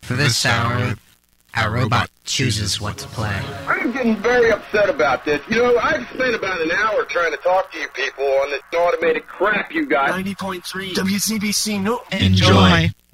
For this hour, our robot chooses what to play. I'm getting very upset about this. You know, I've spent about an hour trying to talk to you people on this automated crap you got. 90.3 WCBC. No. Enjoy.